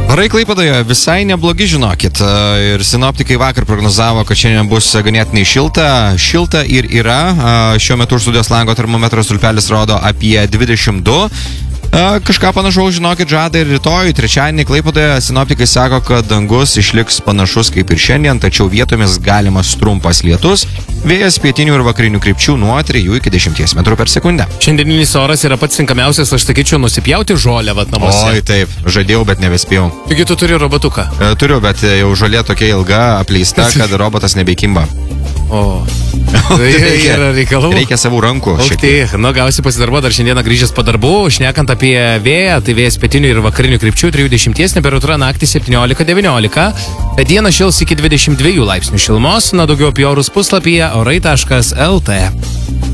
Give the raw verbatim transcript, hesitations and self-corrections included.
Orai Klaipėdoje visai neblogi, žinokit. Ir sinoptikai vakar prognozavo, kad šiandien bus ganėtinai šilta. Šilta ir yra. Šiuo metu už studijos lango termometro stulpelis rodo apie dvidešimt du. Kažką panašaus, žinokit, žada ir rytoj, trečiadienį Klaipėdoje sinoptikai sako, kad dangus išliks panašus kaip ir šiandien, tačiau vietomis galimas trumpas lietus, vėjas pietinių ir vakarinių krypčių nuo trijų iki dešimties metrų per sekundę. Šiandieninis oras yra pats tinkamiausias, aš sakyčiau, nusipjauti žolę vat namuose. Oi, taip, žadėjau, bet nebespėjau. Taigi tu turi robotuką? E, turiu, bet jau žolė tokia ilga, apleista, kad robotas nebeikimba. O, tai reikia, yra reikalų. Reikia savų rankų. Tai, nu, gausi pasidarbo dar šiandieną grįžęs po darbų, šnekant apie vėją, tai vėjas pietinių ir vakarinių krypčių trijų dešimties, temperatūra naktį septyniolika devyniolika, dieną šils iki dvidešimt dviejų laipsnių šilumos, na daugiau apie orus puslapyje orai taškas lt.